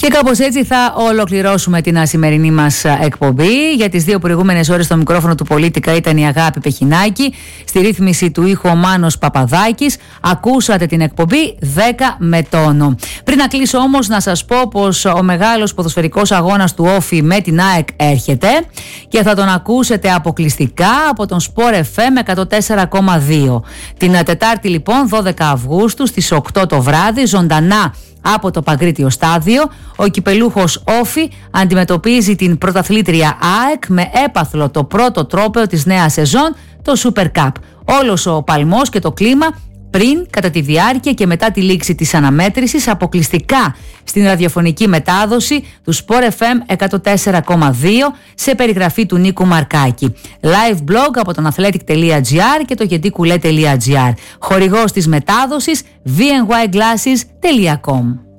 Και κάπως έτσι θα ολοκληρώσουμε την σημερινή μας εκπομπή. Για τις δύο προηγούμενες ώρες στο μικρόφωνο του Πολίτικα ήταν η Αγάπη Πεχινάκη, στη ρύθμιση του ήχου ο Μάνος Παπαδάκης. Ακούσατε την εκπομπή 10 με τόνο. Πριν να κλείσω όμως να σας πω πως ο μεγάλος ποδοσφαιρικός αγώνας του Όφη με την ΑΕΚ έρχεται και θα τον ακούσετε αποκλειστικά από τον Sport FM 104,2. Την Τετάρτη λοιπόν 12 Αυγούστου στις 8 το βράδυ, ζωντανά από το Παγκρίτιο Στάδιο, ο κυπελούχος Όφη αντιμετωπίζει την πρωταθλήτρια ΑΕΚ με έπαθλο το πρώτο τρόπαιο της νέας σεζόν, το Super Cup. Όλος ο παλμός και το κλίμα πριν, κατά τη διάρκεια και μετά τη λήξη της αναμέτρησης αποκλειστικά στην ραδιοφωνική μετάδοση του Sport FM 104,2 σε περιγραφή του Νίκου Μαρκάκη. Live blog από τον athletic.gr και το gentikulet.gr. Χορηγός της μετάδοσης vnyglasses.com.